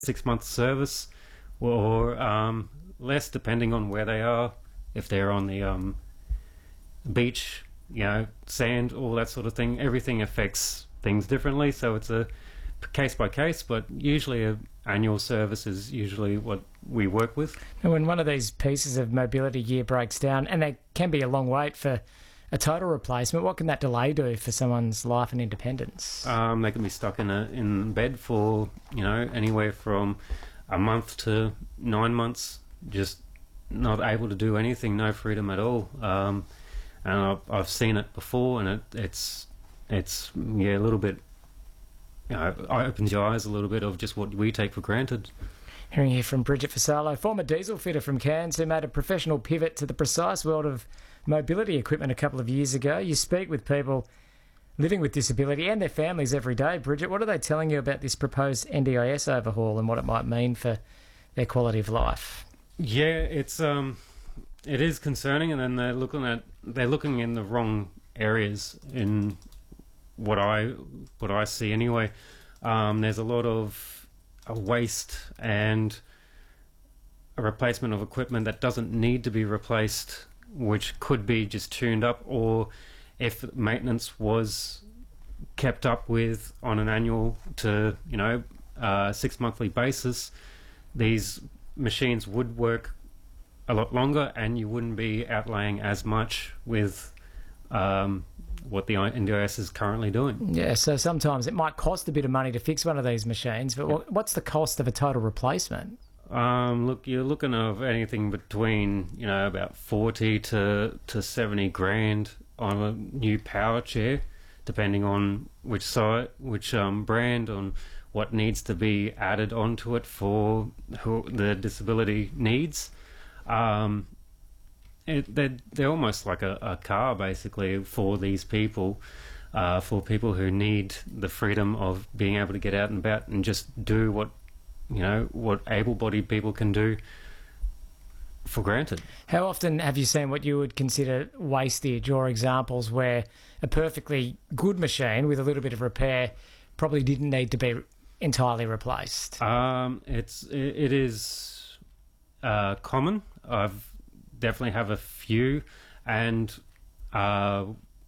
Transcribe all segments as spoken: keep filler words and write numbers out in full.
six month service, or um, less, depending on where they are. If they're on the um, beach, you know, sand, all that sort of thing, everything affects things differently. So it's a case by case, but usually a annual service is usually what we work with. And when one of these pieces of mobility gear breaks down, and they can be a long wait for a total replacement, what can that delay do for someone's life and independence? Um, they can be stuck in a in bed for, you know, anywhere from a month to nine months, just not able to do anything, no freedom at all. Um, and I've, I've seen it before, and it, it's it's yeah a little bit, you know, it opens your eyes a little bit of just what we take for granted. Hearing here from Bridget Fasalo, former diesel fitter from Cairns, who made a professional pivot to the precise world of mobility equipment a couple of years ago. You speak with people living with disability and their families every day. Bridget, what are they telling you about this proposed N D I S overhaul and what it might mean for their quality of life? Yeah, it's um, it is concerning, and then they're looking at they're looking in the wrong areas in what I what I see anyway. Um, there's a lot of uh, waste and a replacement of equipment that doesn't need to be replaced, which could be just tuned up, or if maintenance was kept up with on an annual to, you know, uh, six monthly basis, these machines would work a lot longer, and you wouldn't be outlaying as much with um, what the N D I S is currently doing. Yeah, so sometimes it might cost a bit of money to fix one of these machines, but Yeah. what's the cost of a total replacement? Um, look, you're looking of anything between, you know, about forty to to seventy grand on a new power chair, depending on which site, which um, brand, on what needs to be added onto it for who the disability needs. Um, it, they're, they're almost like a, a car, basically, for these people, uh, for people who need the freedom of being able to get out and about and just do what, you know, what able-bodied people can do for granted. How often have you seen what you would consider wastage, or examples where a perfectly good machine with a little bit of repair probably didn't need to be entirely replaced? Um, it's it, it is uh, common. I've definitely have a few, and uh,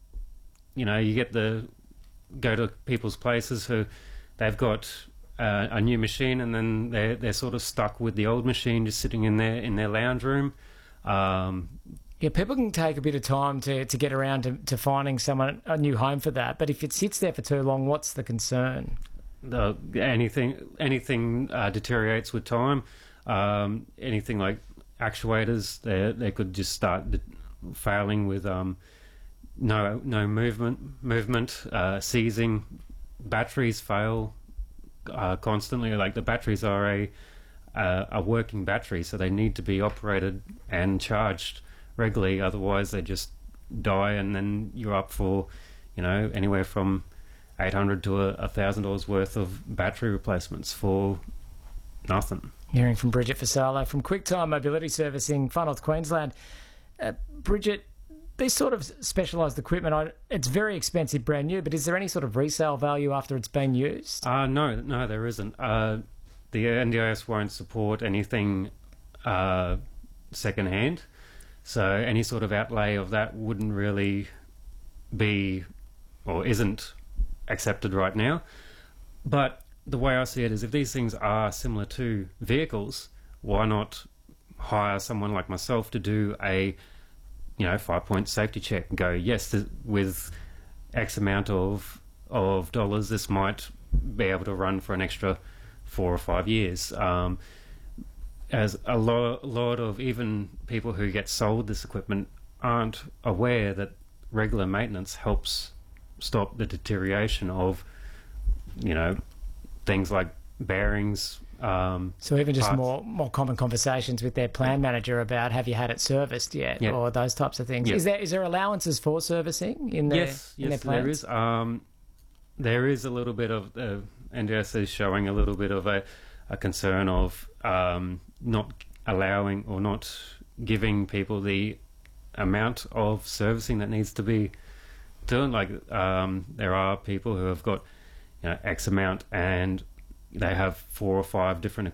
you know, you get the go to people's places who they've got uh, a new machine, and then they're they're sort of stuck with the old machine just sitting in their in their lounge room. Um, Yeah, people can take a bit of time to, to get around to, to finding someone a new home for that, but if it sits there for too long, what's the concern? the, anything anything uh, deteriorates with time. Um, anything like actuators, they they could just start de- failing with um, no no movement movement uh, seizing. Batteries fail uh, constantly. Like, the batteries are a uh, a working battery, so they need to be operated and charged regularly. Otherwise, they just die, and then you're up for, you know, anywhere from eight hundred to a, a thousand dollars worth of battery replacements for nothing. Hearing from Bridget Fasalo from QuickTime Mobility Servicing, Far North Queensland. Uh, Bridget, this sort of specialised equipment, I, it's very expensive brand new, but is there any sort of resale value after it's been used? Uh, no, no, there isn't. Uh, the N D I S won't support anything uh, second-hand, so any sort of outlay of that wouldn't really be, or isn't, accepted right now. But the way I see it is, if these things are similar to vehicles, why not hire someone like myself to do a, you know, five-point safety check and go, yes, th- with X amount of of dollars, this might be able to run for an extra four or five years. Um, as a lot, lot of even people who get sold this equipment aren't aware that regular maintenance helps stop the deterioration of, you know, things like bearings. Um, So even just parts. more more common conversations with their plan manager about, have you had it serviced yet, Yeah. or those types of things. Yeah. Is there is there allowances for servicing in their yes, in their yes, plans? there is. Um, there is a little bit of uh, N D S is showing a little bit of a, a concern of um, not allowing or not giving people the amount of servicing that needs to be done. Like, um, there are people who have got, you know, X amount, and they have four or five different